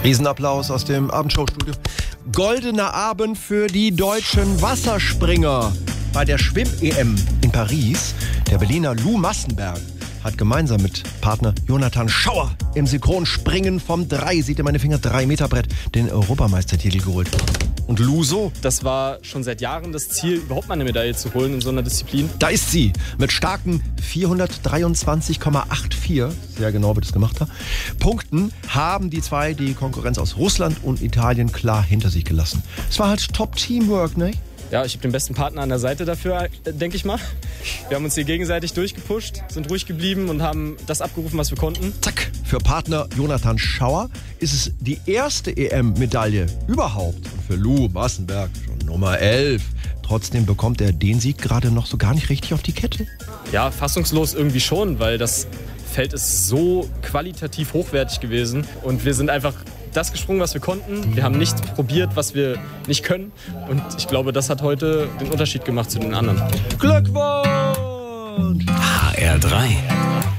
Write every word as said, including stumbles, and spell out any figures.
Riesenapplaus aus dem Abendshow-Studio. Goldener Abend für die deutschen Wasserspringer. Bei der Schwimm-E M in Paris, der Berliner Lou Massenberg hat gemeinsam mit Partner Jonathan Schauer im Synchronspringen vom drei, seht ihr meine Finger, drei Meter Brett, den Europameistertitel geholt. Und Lou so? Das war schon seit Jahren das Ziel, überhaupt mal eine Medaille zu holen in so einer Disziplin. Da ist sie, mit starken vierhundertdreiundzwanzig Komma vierundachtzig, sehr genau wird es gemacht haben, Punkten haben die zwei die Konkurrenz aus Russland und Italien klar hinter sich gelassen. Es war halt Top-Teamwork, ne? Ja, ich habe den besten Partner an der Seite dafür, denke ich mal. Wir haben uns hier gegenseitig durchgepusht, sind ruhig geblieben und haben das abgerufen, was wir konnten. Zack, für Partner Jonathan Schauer ist es die erste E M-Medaille überhaupt. Und für Lou Massenberg schon Nummer elf. Trotzdem bekommt er den Sieg gerade noch so gar nicht richtig auf die Kette. Ja, fassungslos irgendwie schon, weil das Feld ist so qualitativ hochwertig gewesen. Und wir sind einfach das gesprungen, was wir konnten. Wir haben nichts probiert, was wir nicht können. Und ich glaube, das hat heute den Unterschied gemacht zu den anderen. Glückwunsch! H R drei